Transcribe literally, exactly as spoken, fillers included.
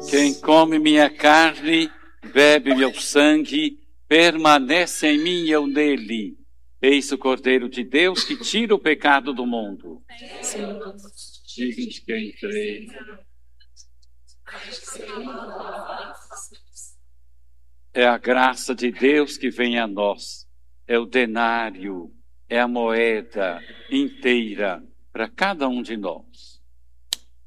Quem come minha carne, bebe meu sangue, permanece em mim e eu nele. Eis o Cordeiro de Deus que tira o pecado do mundo. Diz quem crê. É a graça de Deus que vem a nós. É o denário, é a moeda inteira para cada um de nós.